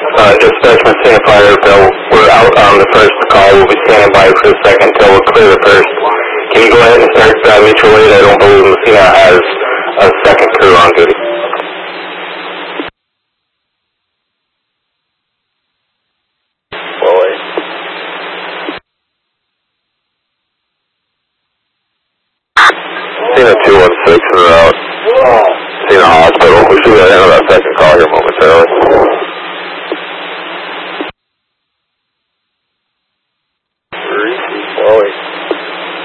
Dispatch Messina Fire, Bill. We're out on the first call. We'll be standing by for the second until we're clear the first. Can you go ahead and start mutual aid? I don't believe Messina has a second crew on duty. Messina 216 and out. Messina Hospital. We should go ahead on that second call here momentarily.